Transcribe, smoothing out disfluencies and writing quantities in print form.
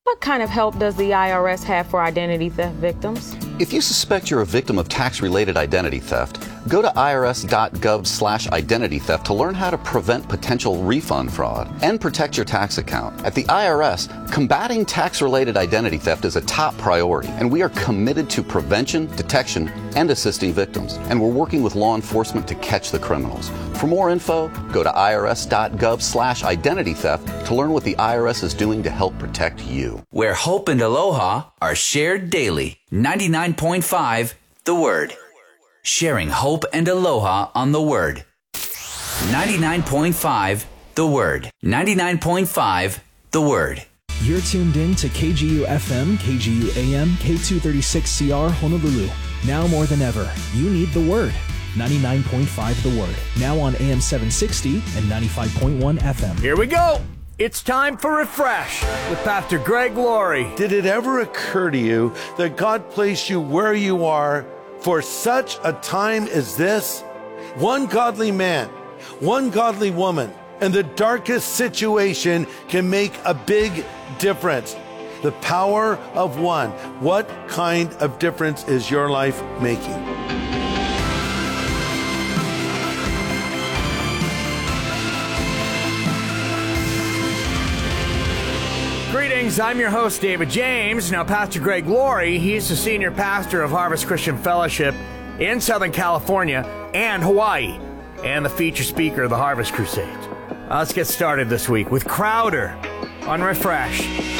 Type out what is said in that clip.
What kind of help does the IRS have for identity theft victims? If you suspect you're a victim of tax-related identity theft, go to irs.gov/identity theft to learn how to prevent potential refund fraud and protect your tax account. At the IRS, combating tax-related identity theft is a top priority, and we are committed to prevention, detection, and assisting victims. And we're working with law enforcement to catch the criminals. For more info, go to irs.gov/identity theft to learn what the IRS is doing to help protect you. Where hope and aloha are shared daily. 99.5 The Word. Sharing hope and aloha on The Word. 99.5 The Word. 99.5 The Word. You're tuned in to KGU FM, KGU AM, K236CR Honolulu. Now more than ever, you need The Word. 99.5 The Word. Now on AM 760 and 95.1 FM. Here we go. It's time for Refresh with Pastor Greg Laurie. Did it ever occur to you that God placed you where you are for such a time as this? One godly man, one godly woman, and the darkest situation can make a big difference. The power of one. What kind of difference is your life making? Greetings, I'm your host, David James. Now, Pastor Greg Laurie, he's the senior pastor of Harvest Christian Fellowship in Southern California and Hawaii, and the feature speaker of the Harvest Crusade. Let's get started this week with Crowder on Refresh.